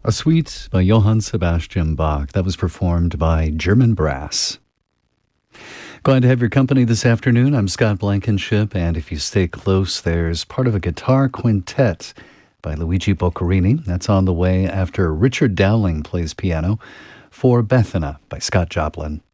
A suite by Johann Sebastian Bach that was performed by German Brass. Glad to have your company this afternoon. I'm Scott Blankenship, and if you stay close, there's part of a guitar quintet by Luigi Boccherini. That's on the way after Richard Dowling plays piano for Bethana by Scott Joplin.